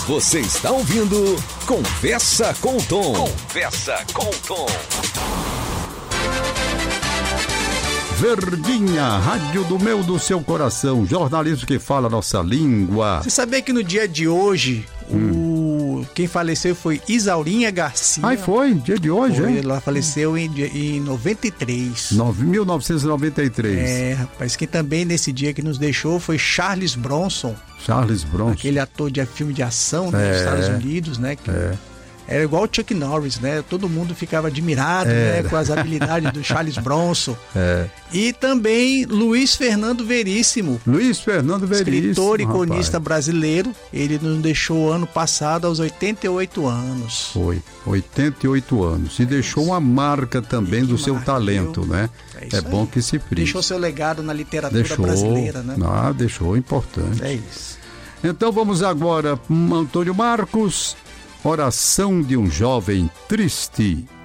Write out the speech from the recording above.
Você está ouvindo Conversa com o Tom. Conversa com o Tom. Verdinha, rádio do meu, do seu coração, jornalismo que fala a nossa língua. Você sabia que no dia de hoje, quem faleceu foi Isaurinha Garcia? Foi, dia de hoje, hein? Ela faleceu em 93. 1993. Rapaz, quem também nesse dia que nos deixou foi Charles Bronson. Charles Bronson. Aquele ator de filme de ação, né, dos Estados Unidos, né? Era igual o Chuck Norris, né? Todo mundo ficava admirado, né, com as habilidades do Charles Bronson. E também Luiz Fernando Veríssimo. Escritor e cronista brasileiro. Ele nos deixou ano passado aos 88 anos. Foi, 88 anos. E deixou uma marca também do seu talento, né? É bom que se frise. Deixou seu legado na literatura brasileira, né? Deixou, importante. É isso. Então vamos agora, Antônio Marcos. Oração de um jovem triste.